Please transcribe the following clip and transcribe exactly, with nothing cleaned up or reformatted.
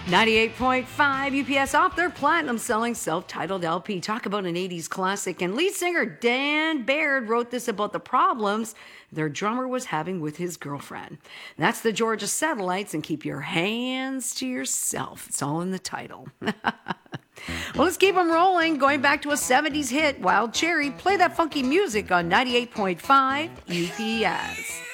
ninety-eight point five U P S off their platinum-selling self-titled L P. Talk about an eighties classic. And lead singer Dan Baird wrote this about the problems their drummer was having with his girlfriend. That's the Georgia Satellites, and keep your hands to yourself. It's all in the title. Well, let's keep them rolling. Going back to a seventies hit, Wild Cherry. Play that funky music on ninety-eight point five U P S.